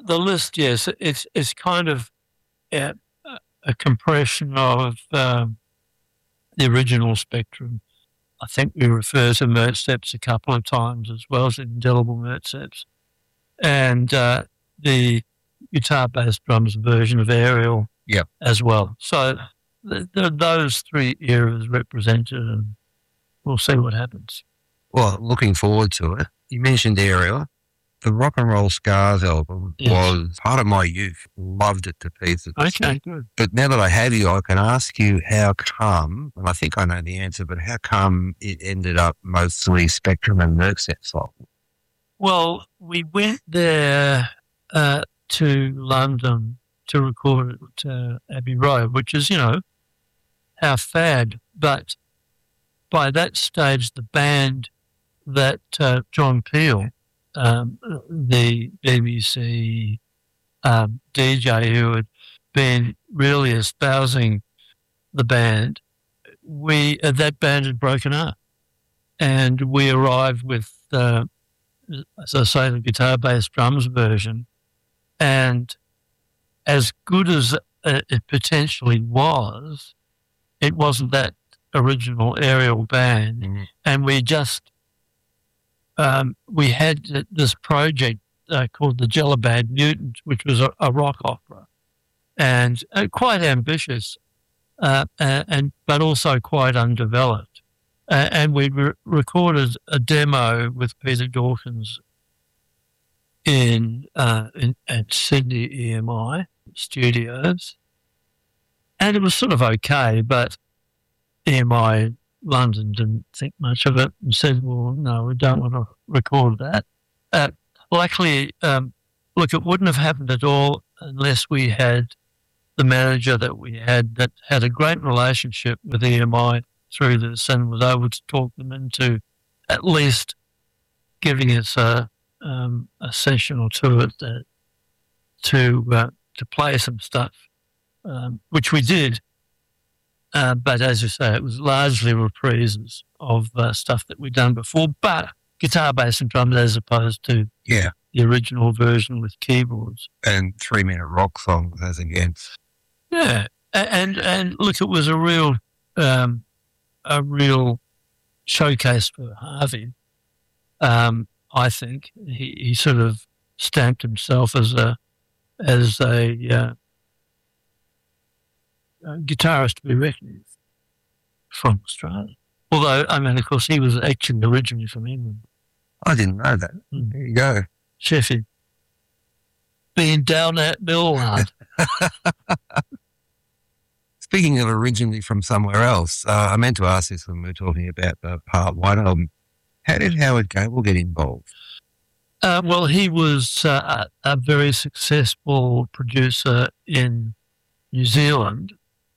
the list, yes, it's kind of a, a compression of the original Spectrum. I think we refer to Mertzeps a couple of times as well as indelible Mertzeps, and the guitar bass drums version of Ariel Yep. as well. So those three eras represented, and we'll see what happens. Well, looking forward to it. You mentioned Ariel. The Rock and Roll Scars album was part of my youth. Loved it to pieces. Okay, good. But now that I have you, I can ask you how come, and I think I know the answer, but how come it ended up mostly Spectrum and Mertzep songs? Well, we went there to London to record at Abbey Road, which is, half fad. But by that stage, the band that John Peel, the BBC DJ who had been really espousing the band, that band had broken up, and we arrived with, as I say, the guitar bass drums version, and as good as it potentially was, it wasn't that original Ariel band, and we just we had this project called the Jellybad Mutants, which was a rock opera, and quite ambitious, but also quite undeveloped. And we recorded a demo with Peter Dawkins at Sydney EMI Studios, and it was sort of okay, but EMI London didn't think much of it and said, well, no, we don't want to record that. Luckily, look, it wouldn't have happened at all unless we had the manager that we had that had a great relationship with EMI through this and was able to talk them into at least giving us a session or two at that to play some stuff, which we did. But as you say, it was largely reprises of stuff that we'd done before, but guitar, bass and drums as opposed to the original version with keyboards. And 3-minute rock songs as against. Yeah. And look, it was a real showcase for Harvey. I think he sort of stamped himself as a guitarist to be reckoned with from Australia. Although, I mean, of course, he was actually originally from England. I didn't know that. There you go. Sheffield. Being down at Millward. Speaking of originally from somewhere else, I meant to ask this when we were talking about the Part 1 album. How did Howard Gable get involved? Well, he was a very successful producer in New Zealand.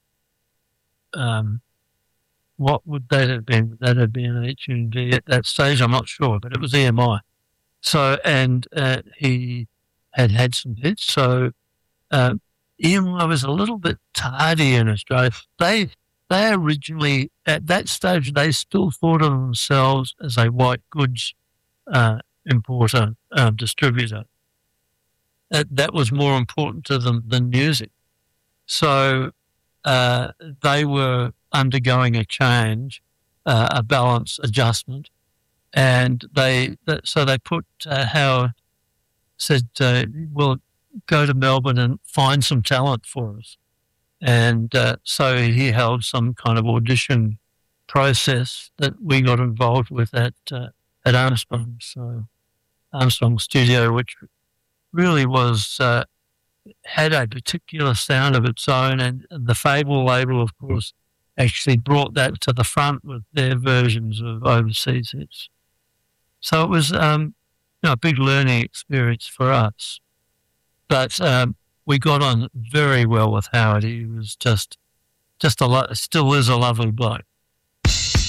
What would that have been? Would that have been HMV at that stage? I'm not sure, but it was EMI. So, and he had some hits. So, EMI was a little bit tardy in Australia. They originally, at that stage, they still thought of themselves as a white goods importer, distributor. That was more important to them than music. So they were undergoing a change, a balance adjustment, and so they put Howard said, "Well, go to Melbourne and find some talent for us." And so he held some kind of audition process that we got involved with at Armstrong. So Armstrong Studio, which really was had a particular sound of its own, and the Fable label, of course, actually brought that to the front with their versions of overseas hits. So it was a big learning experience for us. But we got on very well with Howard. He was just still is a lovely bloke.